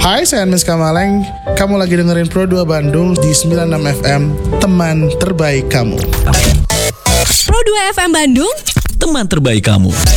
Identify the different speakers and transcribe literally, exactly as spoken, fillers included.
Speaker 1: Hai, saya Anmes Kamaleng. Kamu lagi dengerin Pro dua Bandung di sembilan puluh enam F M, teman terbaik kamu.
Speaker 2: Pro dua F M Bandung,
Speaker 3: teman terbaik kamu.